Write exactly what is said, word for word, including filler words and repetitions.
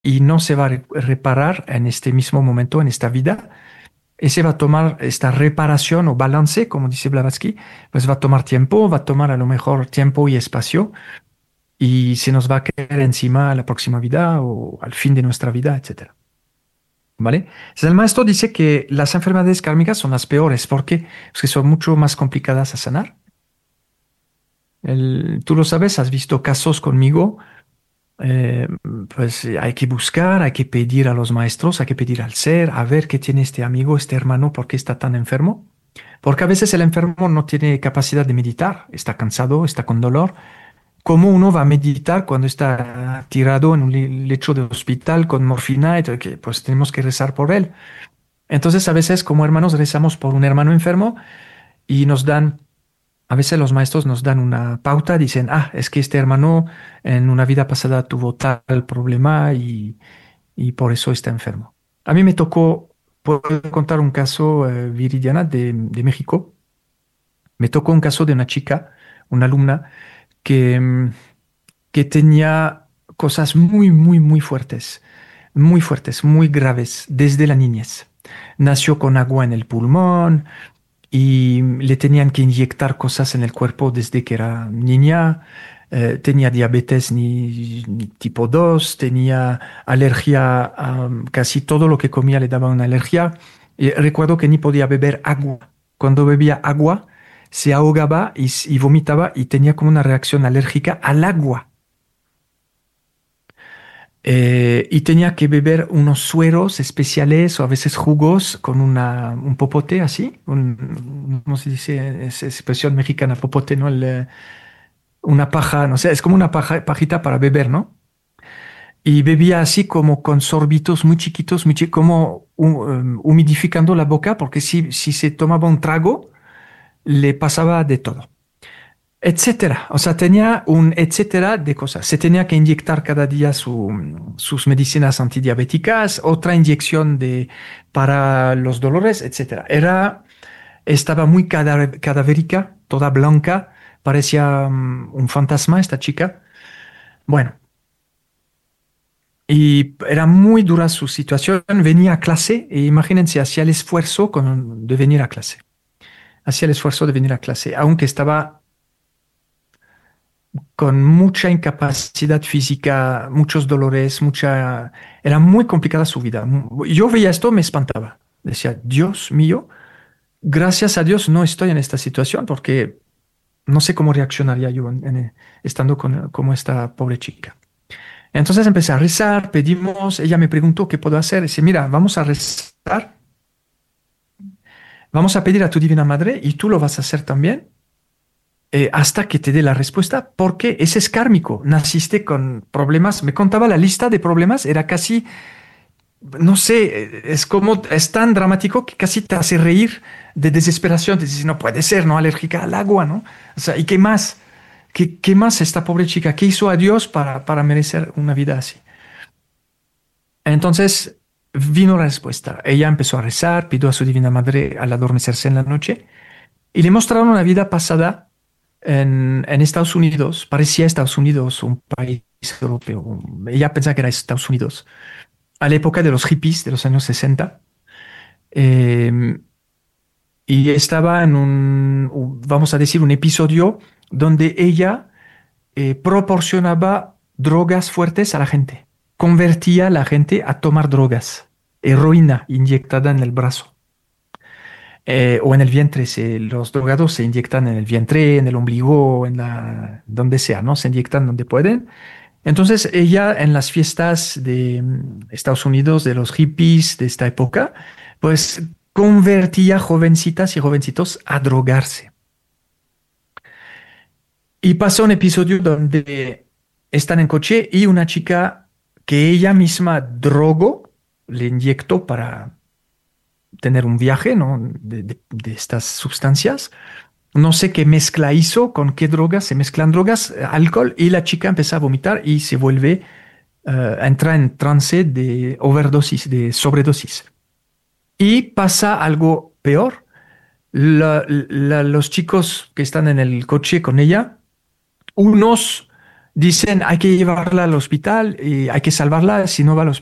y no se va a re- reparar en este mismo momento, en esta vida. Ese va a tomar esta reparación o balance, como dice Blavatsky, pues va a tomar tiempo, va a tomar a lo mejor tiempo y espacio y se nos va a caer encima a la próxima vida o al fin de nuestra vida, etcétera. ¿Vale? Entonces, el maestro dice que las enfermedades kármicas son las peores. ¿Por qué? Porque son mucho más complicadas a sanar. El- tú lo sabes, has visto casos conmigo. Eh, pues eh, hay que buscar, hay que pedir a los maestros, hay que pedir al ser, a ver qué tiene este amigo, este hermano, por qué está tan enfermo. Porque a veces el enfermo no tiene capacidad de meditar, está cansado, está con dolor. ¿Cómo uno va a meditar cuando está tirado en un le- lecho de hospital con morfina? Y todo, que, pues tenemos que rezar por él. Entonces, a veces como hermanos rezamos por un hermano enfermo y nos dan, a veces los maestros nos dan una pauta, dicen, ah, es que este hermano en una vida pasada tuvo tal problema y, y por eso está enfermo. A mí me tocó, puedo contar un caso, eh, Viridiana, de, de México. Me tocó un caso de una chica, una alumna, que, mm, que tenía cosas muy, muy, muy fuertes, muy fuertes, muy graves desde la niñez. Nació con agua en el pulmón y le tenían que inyectar cosas en el cuerpo desde que era niña. Eh, tenía diabetes ni, ni tipo dos, tenía alergia a casi todo lo que comía le daba una alergia. Y recuerdo que ni podía beber agua. Cuando bebía agua, se ahogaba y, s- y vomitaba y tenía como una reacción alérgica al agua. Eh, y tenía que beber unos sueros especiales o a veces jugos con una, un popote así, un, ¿cómo se dice? Es expresión mexicana, popote, ¿no? El, eh, una paja, no sé, es como una paja, pajita para beber, ¿no? Y bebía así como con sorbitos muy chiquitos, muy chi- como hu- um, humidificando la boca, porque si, si se tomaba un trago, le pasaba de todo. Etcétera. O sea, tenía un etcétera de cosas. Se tenía que inyectar cada día su- sus medicinas antidiabéticas, otra inyección de, para los dolores, etcétera. Era, estaba muy cada- cadavérica, toda blanca, parecía mm, un fantasma esta chica. Bueno, y era muy dura su situación. Venía a clase e imagínense, hacía el esfuerzo con- de venir a clase. Hacía el esfuerzo de venir a clase, aunque estaba con mucha incapacidad física, muchos dolores, mucha... Era muy complicada su vida. Yo veía esto, me espantaba. Decía, Dios mío, gracias a Dios no estoy en esta situación porque no sé cómo reaccionaría yo en- en- estando con, como esta pobre chica. Entonces empecé a rezar, pedimos, ella me preguntó qué puedo hacer. Dice, mira, vamos a rezar, vamos a pedir a tu Divina Madre y tú lo vas a hacer también eh, hasta que te dé la respuesta, porque ese es kármico. Naciste con problemas. Me contaba la lista de problemas, era casi, no sé, eh, es como, es tan dramático que casi te hace reír de desesperación. Te dices, no puede ser, ¿no? Alérgica al agua, ¿no? O sea, ¿y qué más? ¿Qué, qué más esta pobre chica? ¿Qué hizo a Dios para, para merecer una vida así? Entonces vino la respuesta. Ella empezó a rezar, pidió a su Divina Madre al adormecerse en la noche y le mostraron una vida pasada en, en Estados Unidos. Parecía Estados Unidos, un país europeo. Ella pensaba que era Estados Unidos. A la época de los hippies de los años sesenta. eh, y estaba en un, un- vamos a decir, un episodio donde ella eh, proporcionaba drogas fuertes a la gente. Convertía a la gente a tomar drogas. Heroína inyectada en el brazo. Eh, o en el vientre. Se- los drogados se inyectan en el vientre, en el ombligo, en la, donde sea, ¿no? Se inyectan donde pueden. Entonces ella en las fiestas de mm, Estados Unidos, de los hippies de esta época, pues convertía jovencitas y jovencitos a drogarse. Y pasó un episodio donde están en coche y una chica que ella misma drogó, le inyectó para tener un viaje, ¿no? de de- de estas sustancias. No sé qué mezcla hizo, con qué drogas, se mezclan drogas, eh, alcohol, y la chica empieza a vomitar y se vuelve, eh, entra en trance de overdosis, de sobredosis. Y pasa algo peor. La- la- los chicos que están en el coche con ella, unos Dicen, hay que llevarla al hospital y hay que salvarla, si no va al